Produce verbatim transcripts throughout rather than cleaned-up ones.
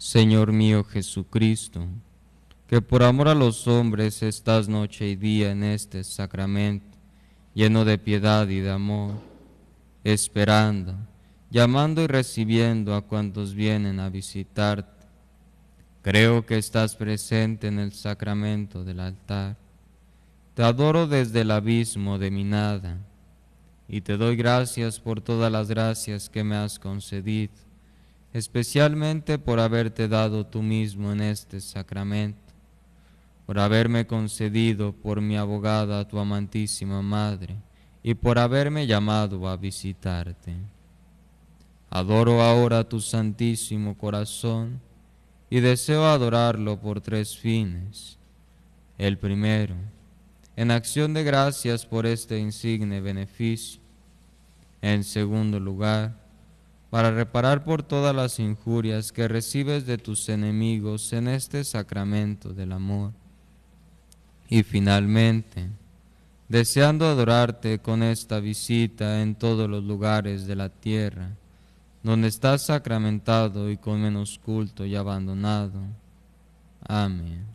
Señor mío Jesucristo, que por amor a los hombres estás noche y día en este sacramento, lleno de piedad y de amor, esperando, llamando y recibiendo a cuantos vienen a visitarte. Creo que estás presente en el sacramento del altar. Te adoro desde el abismo de mi nada y te doy gracias por todas las gracias que me has concedido, especialmente por haberte dado tú mismo en este sacramento, por haberme concedido por mi abogada a tu amantísima Madre y por haberme llamado a visitarte. Adoro ahora tu santísimo corazón y deseo adorarlo por tres fines. El primero, en acción de gracias por este insigne beneficio. En segundo lugar, para reparar por todas las injurias que recibes de tus enemigos en este sacramento del amor. Y finalmente, deseando adorarte con esta visita en todos los lugares de la tierra, donde estás sacramentado y con menos culto y abandonado. Amén.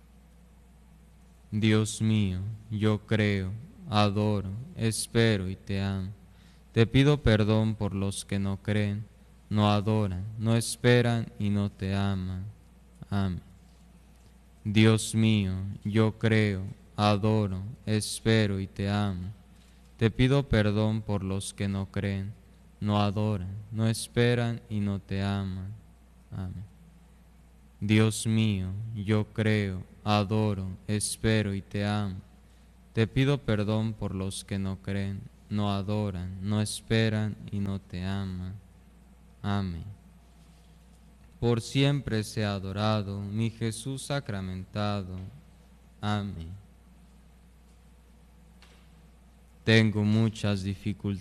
Dios mío, yo creo, adoro, espero y te amo. Te pido perdón por los que no creen, no adoran, no esperan y no te aman. Amén. Dios mío, yo creo, adoro, espero y te amo. Te pido perdón por los que no creen, no adoran, no esperan y no te aman. Amén. Dios mío, yo creo, adoro, espero y te amo. Te pido perdón por los que no creen, no adoran, no esperan y no te aman. Amén. Por siempre sea adorado mi Jesús sacramentado. Amén. Tengo muchas dificultades